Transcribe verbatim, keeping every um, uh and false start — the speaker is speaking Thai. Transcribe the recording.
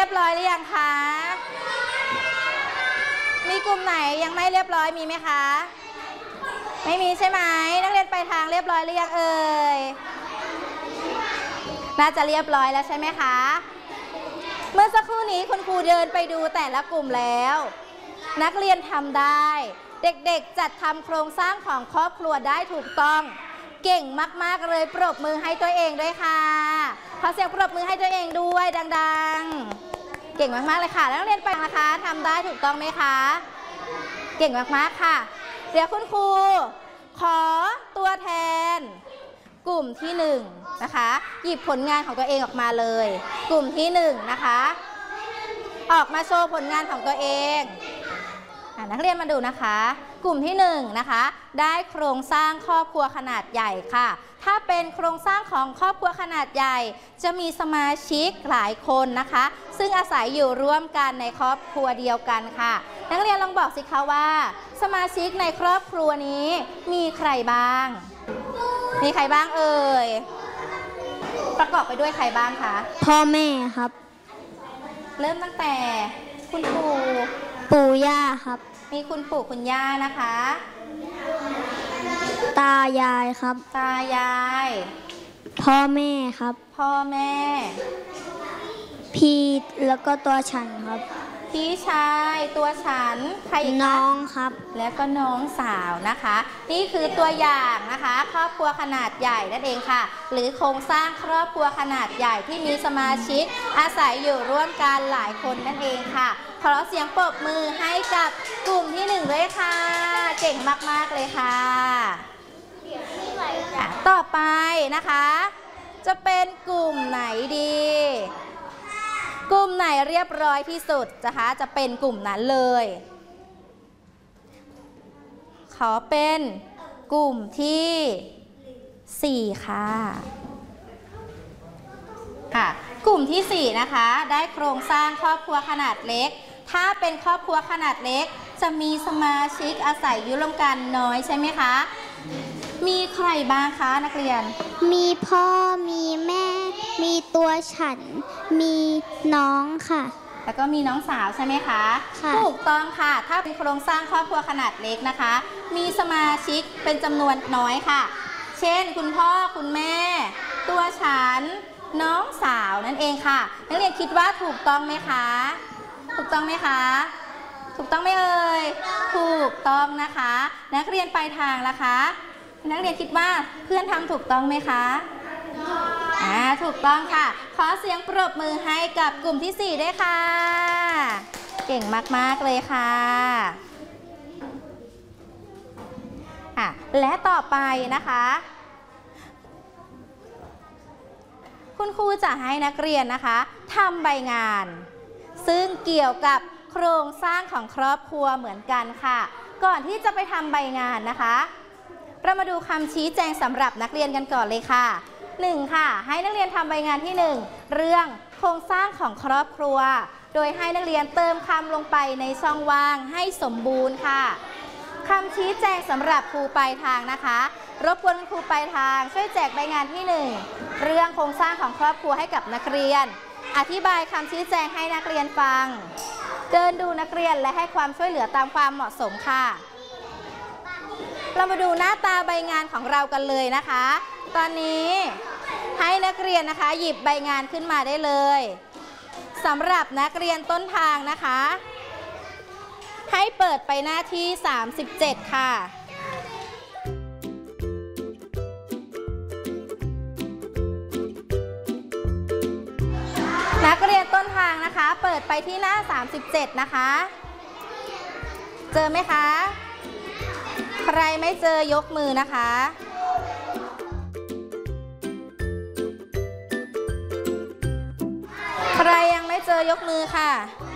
บร้อยหรือยังคะมีกลุ่มไหนยังไม่เรียบร้อยมีไหมคะไม่มีใช่ไหมนักเรียนไปทางเรียบร้อยหรือยังเอ่ยน่าจะเรียบร้อยแล้วใช่ไหมคะเมื่อสักครู่นี้คุณครูเดินไปดูแต่ละกลุ่มแล้วนักเรียนทำได้เด็กๆจัดทำโครงสร้างของครอบครัวได้ถูกต้องเก่งมากๆเลยปรบมือให้ตัวเองด้วยค่ะขอเสียงปรบมือให้ตัวเองด้วยดังๆเก่งมากๆเลยค่ะนักเรียนไปนะคะทำได้ถูกต้องไหมคะเก่งมากๆค่ะเดี๋ยวคุณครูขอตัวแทนกลุ่มที่หนึ่งนะคะหยิบผลงานของตัวเองออกมาเลยกลุ่มที่หนึ่งนะคะออกมาโชว์ผลงานของตัวเองนักเรียนมาดูนะคะกลุ่มที่หนึ่งนะคะได้โครงสร้างครอบครัวขนาดใหญ่ค่ะถ้าเป็นโครงสร้างของครอบครัวขนาดใหญ่จะมีสมาชิกหลายคนนะคะซึ่งอาศัยอยู่ร่วมกันในครอบครัวเดียวกันค่ะนักเรียนลองบอกสิคะว่าสมาชิกในครอบครัวนี้มีใครบ้างมีใครบ้างเอ่ยประกอบไปด้วยใครบ้างคะพ่อแม่ครับเริ่มตั้งแต่คุณปู่ปู่ย่าครับมีคุณปู่คุณย่านะคะตายายครับตายายพ่อแม่ครับพ่อแม่พี่แล้วก็ตัวฉันครับพี่ชายตัวฉันใครอีกคะน้องครับแล้วก็น้องสาวนะคะนี่คือตัวอย่างนะคะครอบครัวขนาดใหญ่นั่นเองค่ะหรือโครงสร้างครอบครัวขนาดใหญ่ที่มีสมาชิกอาศัยอยู่ร่วมกันหลายคนนั่นเองค่ะขอเสียงปรบมือให้กับกลุ่มที่หนึ่งด้วยค่ะเก่งมากๆเลยค่ะต่อไปนะคะจะเป็นกลุ่มไหนดีกลุ่มไหนเรียบร้อยที่สุดนะคะจะเป็นกลุ่มนั้นเลยขอเป็นกลุ่มที่สี่ค่ะค่ะกลุ่มที่สี่นะคะได้โครงสร้างครอบครัวขนาดเล็กถ้าเป็นครอบครัวขนาดเล็กจะมีสมาชิกอาศัยอยู่ร่วมกันน้อยใช่ไหมคะมีใครบ้างคะนักเรียนมีพ่อมีแม่มีตัวฉันมีน้องค่ะแล้วก็มีน้องสาวใช่ไหมคะค่ะถูกต้องค่ะถ้าเป็นโครงสร้างครอบครัวขนาดเล็กนะคะมีสมาชิกเป็นจำนวนน้อยค่ะเช่นคุณพ่อคุณแม่ตัวฉันน้องสาวนั่นเองค่ะนักเรียนคิดว่าถูกต้องไหมคะถูกต้องไหมคะถูกต้องไหมเอ่ยถูกต้องนะคะนักเรียนปลายทางล่ะคะนักเรียนคิดว่าเพื่อนทำถูกต้องไหมคะอ่าถูกต้องค่ะขอเสียงปรบมือให้กับกลุ่มที่สี่ด้วยค่ะเก่งมากๆเลยค่ะอ่ะและต่อไปนะคะคุณครูจะให้นักเรียนนะคะทำใบงานซึ่งเกี่ยวกับโครงสร้างของครอบครัวเหมือนกันค่ะก่อนที่จะไปทำใบงานนะคะเรามาดูคำชี้แจงสำหรับนักเรียนกันก่อนเลยค่ะหนึ่งค่ะให้นักเรียนทำใบงานที่หนึ่งเรื่องโครงสร้างของครอบครัวโดยให้นักเรียนเติมคำลงไปในช่องว่างให้สมบูรณ์ค่ะคำชี้แจงสำหรับครูปลายทางนะคะรบกวนครูปลายทางช่วยแจกใบงานที่หนึ่งเรื่องโครงสร้างของครอบครัวให้กับนักเรียนอธิบายคำชี้แจงให้นักเรียนฟังเดินดูนักเรียนและให้ความช่วยเหลือตามความเหมาะสมค่ะเรามาดูหน้าตาใบงานของเรากันเลยนะคะตอนนี้ให้นักเรียนนะคะหยิบใบงานขึ้นมาได้เลยสำหรับนักเรียนต้นทางนะคะให้เปิดไปหน้าที่สามสิบเจ็ดค่ะนักเรียนต้นทางนะคะเปิดไปที่หน้าสามสิบเจ็ดนะคะเจอไหมคะใครไม่เจอยกมือนะคะใครยังไม่เจอยกมือค่ะ